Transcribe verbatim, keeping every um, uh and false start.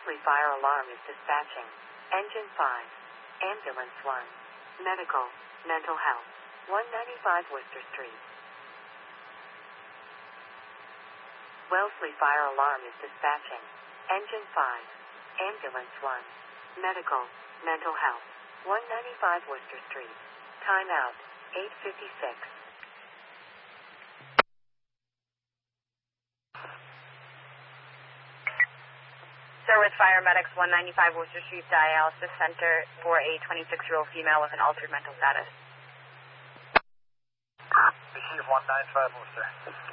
Wellesley Fire Alarm is dispatching. Engine five. Ambulance one. Medical, mental health. one ninety-five Worcester Street. Wellesley Fire Alarm is dispatching. Engine five. Ambulance one. Medical, mental health. one ninety-five Worcester Street. Time out, eight fifty-six. Sir, with Fire Medics one ninety-five Worcester Street Dialysis Center for a twenty-six-year-old female with an altered mental status. Receive one ninety-five Worcester.